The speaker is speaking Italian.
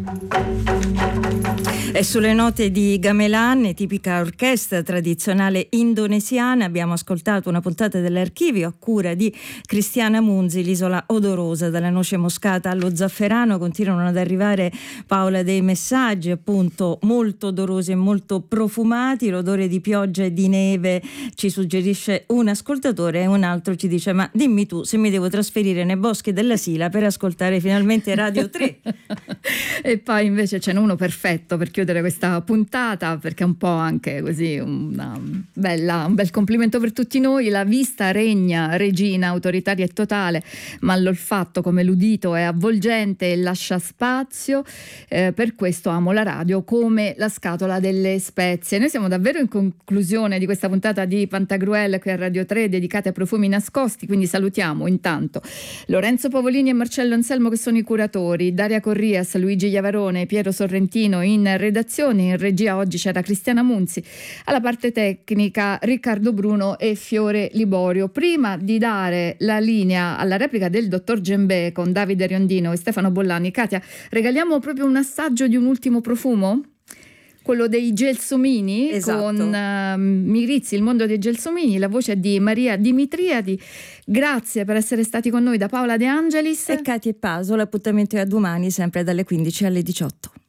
E sulle note di gamelan, tipica orchestra tradizionale indonesiana, abbiamo ascoltato una puntata dell'archivio a cura di Cristiana Munzi, l'isola odorosa, dalla noce moscata allo zafferano. Continuano ad arrivare, Paola, dei messaggi appunto molto odorosi e molto profumati. L'odore di pioggia e di neve ci suggerisce un ascoltatore, e un altro ci dice: ma dimmi tu se mi devo trasferire nei boschi della Sila per ascoltare finalmente Radio 3. E poi invece ce n'è uno perfetto per chiudere questa puntata, perché è un po' anche così un bel complimento per tutti noi. La vista regna regina, autoritaria e totale, ma l'olfatto come l'udito è avvolgente e lascia spazio. Per questo amo la radio come la scatola delle spezie. Noi siamo davvero in conclusione di questa puntata di Pantagruel qui a Radio 3 dedicata ai profumi nascosti, quindi salutiamo intanto Lorenzo Pavolini e Marcello Anselmo che sono i curatori, Daria Corrias, Luigi Iavarone, Piero Sorrentino in redazione. In regia oggi c'era Cristiana Munzi, alla parte tecnica Riccardo Bruno e Fiore Liborio. Prima di dare la linea alla replica del dottor Gembè con Davide Riondino e Stefano Bollani, Katia, regaliamo proprio un assaggio di un ultimo profumo? Quello dei gelsomini, esatto, con Mirizzi, il mondo dei gelsomini, la voce di Maria Dimitriadi. Grazie per essere stati con noi da Paola De Angelis e Katia Paso. L'appuntamento è a domani, sempre dalle 15 alle 18.